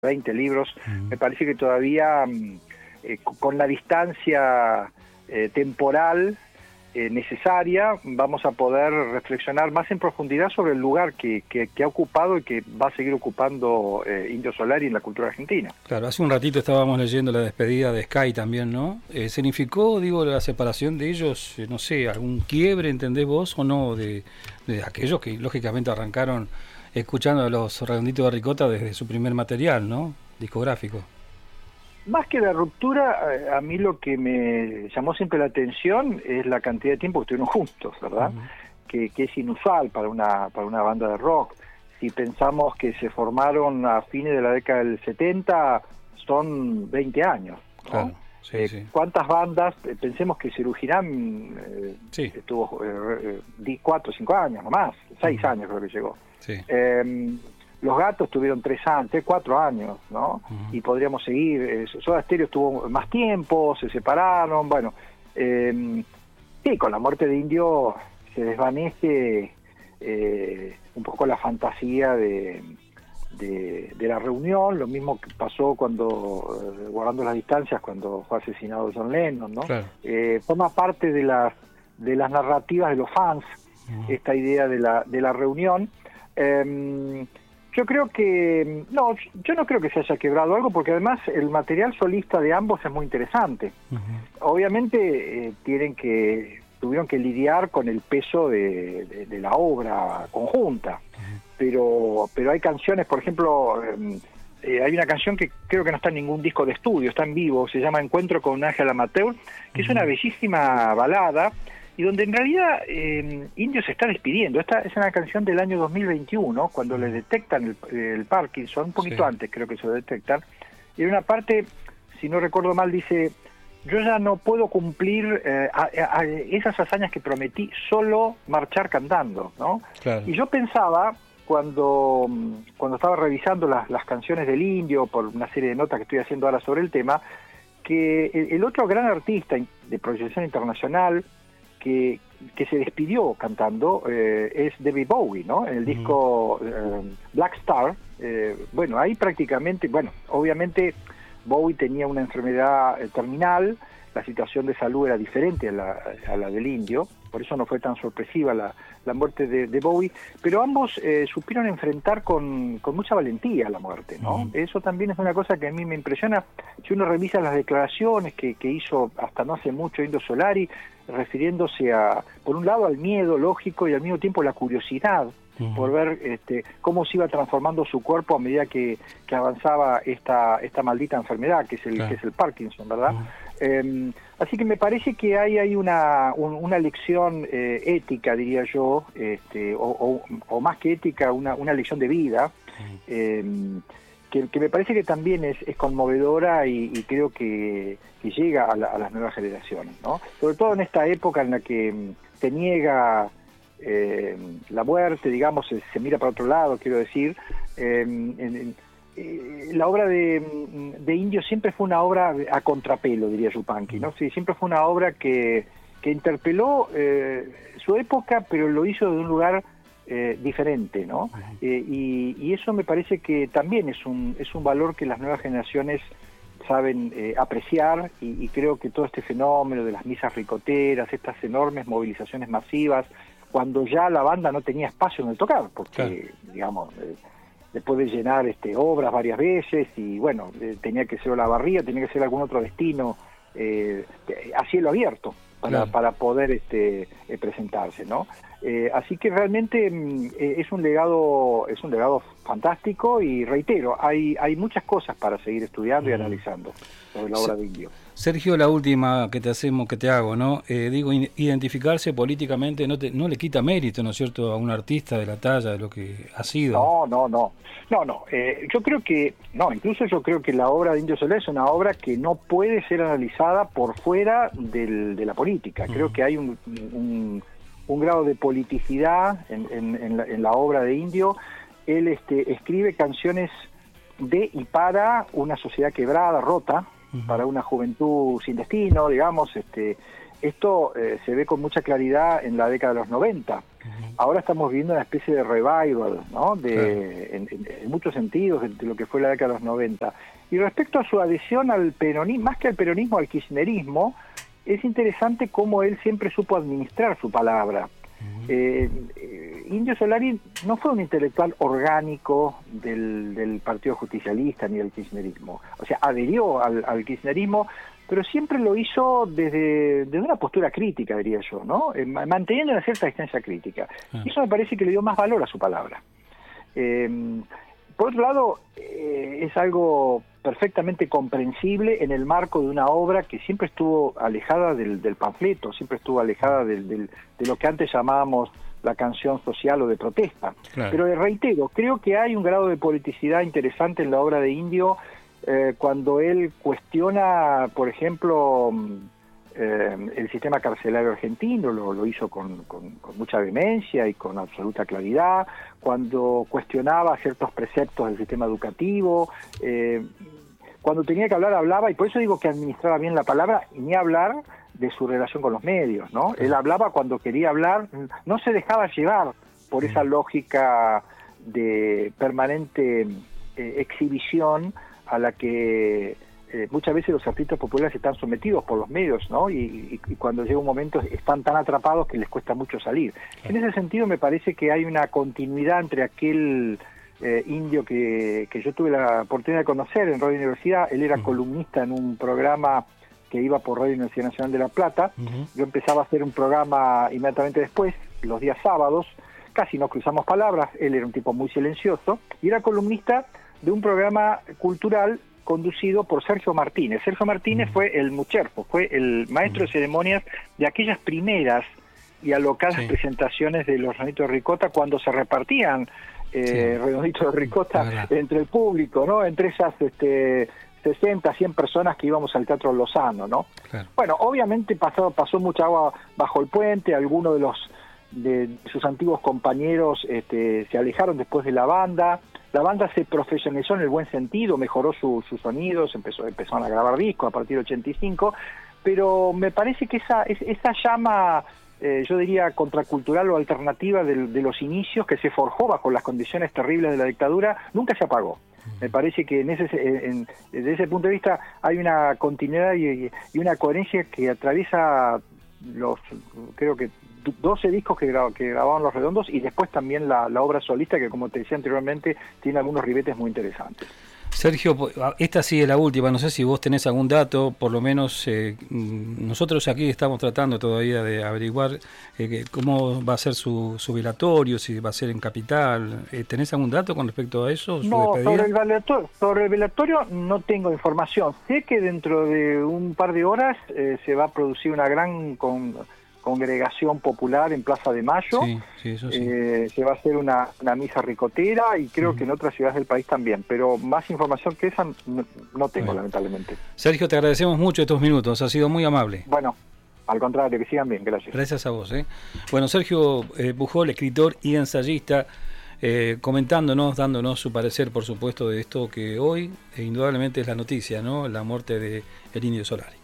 20 libros, me parece que todavía con la distancia temporal necesaria vamos a poder reflexionar más en profundidad sobre el lugar que ha ocupado y que va a seguir ocupando Indio Solari en la cultura argentina. Claro, hace un ratito estábamos leyendo la despedida de Sky también, ¿no? ¿Significó, digo, la separación de ellos, no sé, algún quiebre, entendés vos o no, de aquellos que lógicamente arrancaron escuchando a los Redonditos de Ricota desde su primer material, ¿no? Discográfico. Más que la ruptura, a mí lo que me llamó siempre la atención es la cantidad de tiempo que estuvieron juntos, ¿verdad? Que es inusual para una banda de rock. Si pensamos que se formaron a fines de la década del 70, son 20 años, ¿no? Claro, sí, sí. ¿Cuántas bandas? Pensemos que Serú Girán estuvo 4 o 5 años, no más, 6 años creo que llegó. Sí. Los Gatos tuvieron 4 años, ¿no? Y podríamos seguir. Soda Stereo estuvo más tiempo, se separaron, bueno. Sí, con la muerte de Indio se desvanece un poco la fantasía de la reunión, lo mismo que pasó cuando, guardando las distancias, cuando fue asesinado John Lennon, ¿no? Claro. Forma parte de las narrativas de los fans, esta idea de la reunión. Yo creo que yo no creo que se haya quebrado algo, porque además el material solista de ambos es muy interesante. Obviamente tuvieron que lidiar con el peso de la obra conjunta, pero hay canciones, por ejemplo, hay una canción que creo que no está en ningún disco de estudio, está en vivo, se llama Encuentro con un ángel amateur, que es una bellísima balada, y donde en realidad Indio se está despidiendo. Esta es una canción del año 2021, cuando le detectan el Parkinson, un poquito antes creo que se lo detectan, y en una parte, si no recuerdo mal, dice: yo ya no puedo cumplir esas hazañas que prometí, solo marchar cantando, ¿no? Claro. Y yo pensaba, cuando estaba revisando las canciones del Indio, por una serie de notas que estoy haciendo ahora sobre el tema, que el otro gran artista de proyección internacional que se despidió cantando es David Bowie, ¿no? En el disco Black Star, bueno, ahí prácticamente, obviamente Bowie tenía una enfermedad terminal, la situación de salud era diferente a la del Indio, por eso no fue tan sorpresiva la muerte de Bowie, pero ambos supieron enfrentar con mucha valentía la muerte, ¿no? Eso también es una cosa que a mí me impresiona. Si uno revisa las declaraciones que hizo hasta no hace mucho Indio Solari, refiriéndose por un lado al miedo lógico y al mismo tiempo la curiosidad por ver cómo se iba transformando su cuerpo a medida que avanzaba esta maldita enfermedad que es el Parkinson, ¿verdad? Así que me parece que hay una lección ética, diría yo, o más que ética, una lección de vida, que me parece que también es conmovedora y creo que llega a las nuevas generaciones, ¿no? Sobre todo en esta época en la que se niega la muerte, digamos, se mira para otro lado, quiero decir. La obra de Indio siempre fue una obra a contrapelo, diría Yupanqui, ¿no? Sí, siempre fue una obra que interpeló su época, pero lo hizo de un lugar diferente, ¿no? Y eso me parece que también es un valor que las nuevas generaciones saben apreciar, y creo que todo este fenómeno de las misas ricoteras, estas enormes movilizaciones masivas, cuando ya la banda no tenía espacio donde tocar, porque, digamos, después de llenar obras varias veces, y bueno, tenía que ser Olavarría, tenía que ser algún otro destino a cielo abierto para poder presentarse, ¿no? Así que realmente es un legado fantástico, y reitero, hay muchas cosas para seguir estudiando y analizando sobre la obra de Indio. Sergio, la última que te hago, ¿no? Digo, identificarse políticamente no le quita mérito, ¿no es cierto?, a un artista de la talla de lo que ha sido. No. Yo creo que, incluso yo creo que la obra de Indio Solari es una obra que no puede ser analizada por fuera de la política. Creo que hay un grado de politicidad en la obra de Indio. Él escribe canciones de y para una sociedad quebrada, rota, para una juventud sin destino, digamos. Esto se ve con mucha claridad en la década de los 90. ahora estamos viviendo una especie de revival, ¿no? En muchos sentidos de lo que fue la década de los 90. Y respecto a su adhesión al peronismo, más que al peronismo, al kirchnerismo, es interesante cómo él siempre supo administrar su palabra. Indio Solari no fue un intelectual orgánico del Partido Justicialista ni del kirchnerismo. O sea, adherió al kirchnerismo, pero siempre lo hizo desde una postura crítica, diría yo, ¿no? Manteniendo una cierta distancia crítica. Y eso me parece que le dio más valor a su palabra. Por otro lado, es algo perfectamente comprensible en el marco de una obra que siempre estuvo alejada del panfleto, siempre estuvo alejada de lo que antes llamábamos la canción social o de protesta. Claro. Pero reitero, creo que hay un grado de politicidad interesante en la obra de Indio cuando él cuestiona, por ejemplo, el sistema carcelario argentino, lo hizo con mucha vehemencia y con absoluta claridad, cuando cuestionaba ciertos preceptos del sistema educativo, cuando tenía que hablar, hablaba, y por eso digo que administraba bien la palabra, y ni hablar de su relación con los medios, ¿no? Él hablaba cuando quería hablar, no se dejaba llevar por esa lógica de permanente exhibición a la que muchas veces los artistas populares están sometidos por los medios, ¿no? Y cuando llega un momento están tan atrapados que les cuesta mucho salir. En ese sentido me parece que hay una continuidad entre aquel indio que yo tuve la oportunidad de conocer en Radio Universidad. Él era columnista en un programa que iba por Radio Universidad Nacional de La Plata. Yo empezaba a hacer un programa inmediatamente después, los días sábados, casi no cruzamos palabras, él era un tipo muy silencioso, y era columnista de un programa cultural conducido por Sergio Martínez. Sergio Martínez fue el mucherpo, fue el maestro de ceremonias de aquellas primeras y alocadas presentaciones de los Redonditos de Ricota, cuando se repartían Redonditos de Ricota entre el público, ¿no? Entre esas 60, 100 personas que íbamos al Teatro Lozano, ¿no? Claro. Bueno, obviamente pasó mucha agua bajo el puente, algunos de sus antiguos compañeros se alejaron después de la banda se profesionalizó en el buen sentido, mejoró sus sonidos, empezaron a grabar discos a partir del 85, pero me parece que esa llama, yo diría, contracultural o alternativa de los inicios, que se forjó bajo las condiciones terribles de la dictadura, nunca se apagó. Me parece que desde ese punto de vista hay una continuidad y una coherencia que atraviesa creo que 12 discos que grababan Los Redondos, y después también la obra solista, que como te decía anteriormente tiene algunos ribetes muy interesantes. Sergio, esta sí es la última, no sé si vos tenés algún dato, por lo menos nosotros aquí estamos tratando todavía de averiguar cómo va a ser su velatorio, si va a ser en Capital. ¿Tenés algún dato con respecto a eso? No, sobre el velatorio no tengo información. Sé que dentro de un par de horas se va a producir una gran congregación popular en Plaza de Mayo. Sí, eso sí. Se va a hacer una misa ricotera, y creo que en otras ciudades del país también, pero más información que esa no tengo, lamentablemente. Sergio, te agradecemos mucho estos minutos, ha sido muy amable. Bueno, al contrario, que sigan bien, gracias. Gracias a vos. Bueno, Sergio Pujol, escritor y ensayista, comentándonos, dándonos su parecer, por supuesto, de esto que hoy indudablemente es la noticia, ¿no? La muerte de el Indio Solari.